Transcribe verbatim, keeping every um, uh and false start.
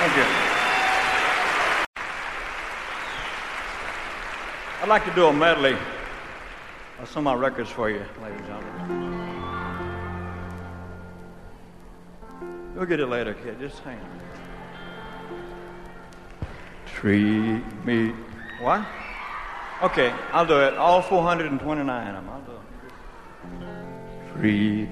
Thank you. I'd like to do a medley of some of my records for you, ladies and gentlemen. We'll get it later, kid. Just hang on. Treat me. What? Okay, I'll do it. All four hundred twenty-nine of them. I'll do it. Treat